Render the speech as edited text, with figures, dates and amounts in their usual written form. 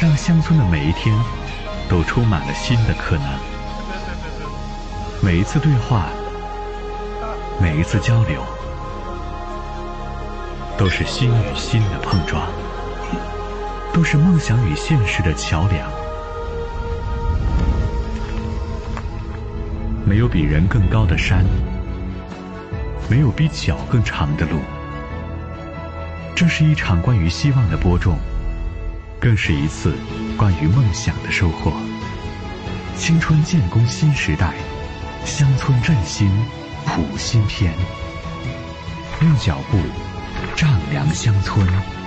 让乡村的每一天都充满了新的可能。每一次对话，每一次交流，都是心与心的碰撞，都是梦想与现实的桥梁。没有比人更高的山，没有比脚更长的路。这是一场关于希望的播种，更是一次关于梦想的收获。青春建功新时代，乡村振兴谱新篇。用脚步丈量乡村。